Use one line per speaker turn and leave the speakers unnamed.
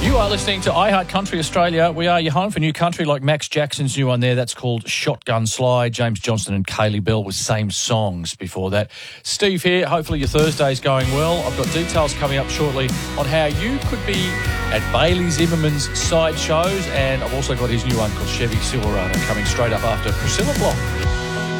You are listening to iHeart Country Australia. We are your home for new country like Max Jackson's new one there. That's called Shotgun Slide. James Johnson and Kaylee Bell with same songs before that. Steve here. Hopefully your Thursday's going well. I've got details coming up shortly on how you could be at Bailey Zimmerman's side shows, and I've also got his new one called Chevy Silverado coming straight up after Priscilla Block.